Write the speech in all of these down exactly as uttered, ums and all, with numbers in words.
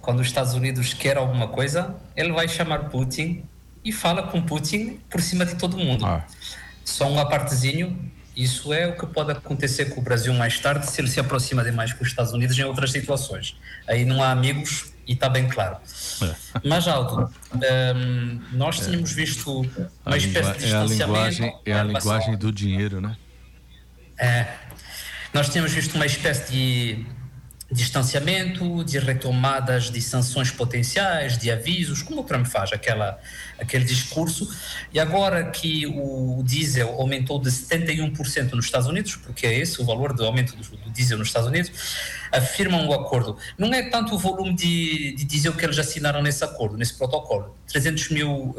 quando os Estados Unidos quer alguma coisa, ele vai chamar Putin e fala com Putin por cima de todo mundo. Ah. Só um apartezinho, isso é o que pode acontecer com o Brasil mais tarde, se ele se aproxima demais com os Estados Unidos em outras situações. Aí não há amigos e está bem claro. É. Mas, Aldo, um, nós é. tínhamos visto uma a espécie de distanciamento... É a linguagem, é a linguagem do dinheiro, né? É. Nós tínhamos visto uma espécie de distanciamento, de retomadas de sanções potenciais, de avisos, como o Trump faz, aquela, aquele discurso. E agora que o diesel aumentou de setenta e um por cento nos Estados Unidos, porque é esse o valor do aumento do, do diesel nos Estados Unidos, afirmam o acordo. Não é tanto o volume de, de diesel que eles assinaram nesse acordo, nesse protocolo. trezentos mil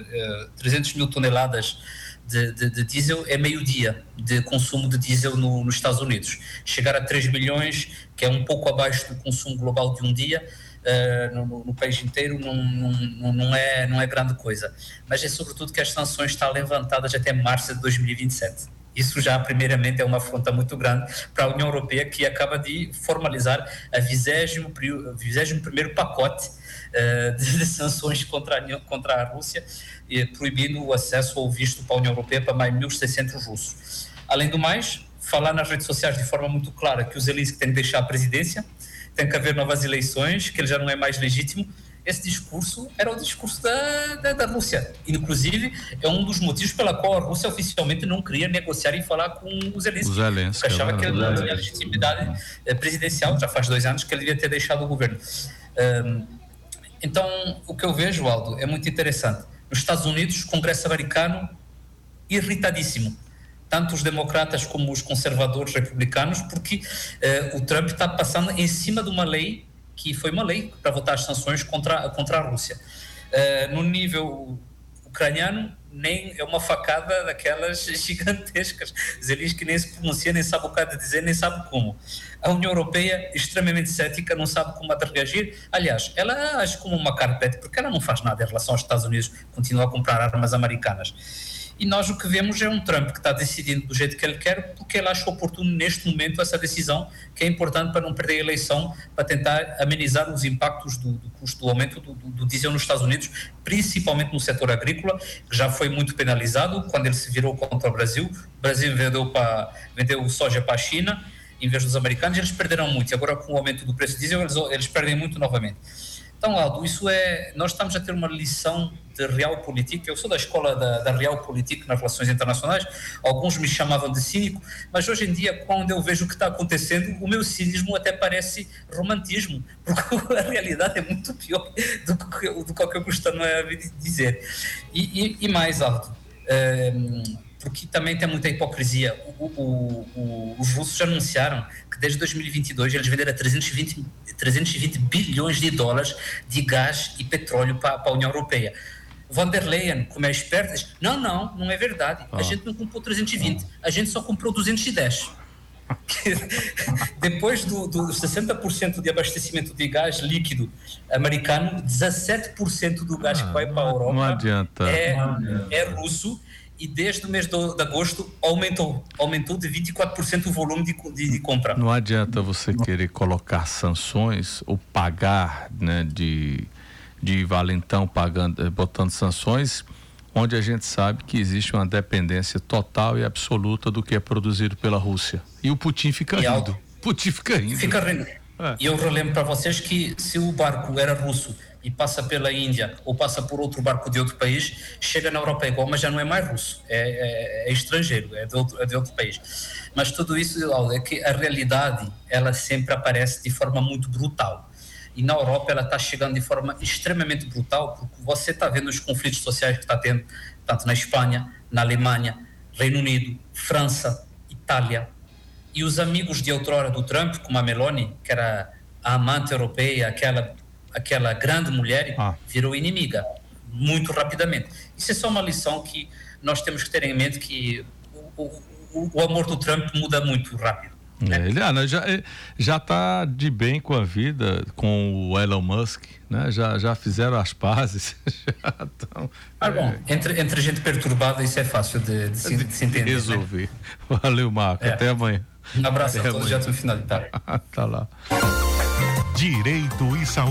toneladas De, de, de diesel é meio dia de consumo de diesel no, nos Estados Unidos. Chegar a três milhões, que é um pouco abaixo do consumo global de um dia, uh, no, no país inteiro, não, não, não, é, não é grande coisa. Mas é sobretudo que as sanções estão levantadas até março de dois mil e vinte e sete. Isso já, primeiramente, é uma afronta muito grande para a União Europeia, que acaba de formalizar a vigésimo primeiro pacote uh, de, de sanções contra a, contra a Rússia, e proibindo o acesso ao visto para a União Europeia para mais mil e seiscentos russos. Além do mais, falar nas redes sociais de forma muito clara que o Zelensky tem que deixar a presidência, tem que haver novas eleições, que ele já não é mais legítimo. Esse discurso era o discurso da, da, da Rússia. Inclusive, é um dos motivos pela qual a Rússia oficialmente não queria negociar e falar com o Zelensky. O Zelensky porque achava é que ele não tinha legitimidade presidencial, já faz dois anos que ele devia ter deixado o governo. Um, então, o que eu vejo, Aldo, é muito interessante. Nos Estados Unidos, o Congresso americano irritadíssimo, tanto os democratas como os conservadores republicanos, porque uh, o Trump está passando em cima de uma lei que foi uma lei para votar as sanções contra, contra a Rússia. Uh, no nível ucraniano, nem é uma facada daquelas gigantescas. Zelensky nem se pronuncia, nem sabe o que há de dizer, nem sabe como. A União Europeia, extremamente cética, não sabe como há de reagir. Aliás, ela age como uma carpete, porque ela não faz nada em relação aos Estados Unidos, continua a comprar armas americanas. E nós o que vemos é um Trump que está decidindo do jeito que ele quer, porque ele acha oportuno neste momento essa decisão, que é importante para não perder a eleição, para tentar amenizar os impactos do, do custo do aumento do, do, do diesel nos Estados Unidos, principalmente no setor agrícola, que já foi muito penalizado quando ele se virou contra o Brasil. O Brasil vendeu, para, vendeu soja para a China, em vez dos americanos, eles perderam muito. E agora, com o aumento do preço do diesel, eles, eles perdem muito novamente. Então, Aldo, isso é, nós estamos a ter uma lição de realpolitik. Eu sou da escola da, da realpolitik nas relações internacionais. Alguns me chamavam de cínico, mas hoje em dia, quando eu vejo o que está acontecendo, o meu cinismo até parece romantismo, porque a realidade é muito pior do que, do que eu costumo dizer. E, e, e mais, Aldo, um, porque também tem muita hipocrisia. O, o, o, os russos anunciaram que desde dois mil e vinte e dois eles venderam trezentos e vinte bilhões de dólares de gás e petróleo para, para a União Europeia. Von der Leyen, como é esperta, diz, não, não, não é verdade. A ah. gente não comprou trezentos e vinte, a gente só comprou duzentos e dez. Depois do, do sessenta por cento de abastecimento de gás líquido americano, dezessete por cento do gás ah, que vai para a Europa não adianta. É, não adianta. é russo. E desde o mês de, de agosto aumentou, aumentou de vinte e quatro por cento o volume de, de, de compra. Não adianta você querer colocar sanções ou pagar, né, de, de valentão pagando, botando sanções, onde a gente sabe que existe uma dependência total e absoluta do que é produzido pela Rússia. E o Putin fica rindo. Alto. Putin fica rindo. Fica rindo. É. E eu relembro para vocês que se o barco era russo e passa pela Índia ou passa por outro barco de outro país, chega na Europa igual, mas já não é mais russo, é, é, é estrangeiro, é de, outro, é de outro país. Mas tudo isso é que a realidade, ela sempre aparece de forma muito brutal. E na Europa ela está chegando de forma extremamente brutal, porque você está vendo os conflitos sociais que está tendo, tanto na Espanha, na Alemanha, Reino Unido, França, Itália. E os amigos de outrora do Trump, como a Meloni, que era a amante europeia, aquela... aquela grande mulher, ah. virou inimiga muito rapidamente. Isso é só uma lição que nós temos que ter em mente, que o, o, o amor do Trump muda muito rápido. É, né? Ele ah, já já está de bem com a vida, com o Elon Musk, né? Já já fizeram as pazes. Já tão, ah, bom, é... entre entre gente perturbada isso é fácil de, de, se, de se entender. Resolver. Né? Valeu, Marco. É. Até amanhã. Um abraço Até a todos, amanhã. já estou no final de tarde. Tá lá. Direito e Saúde.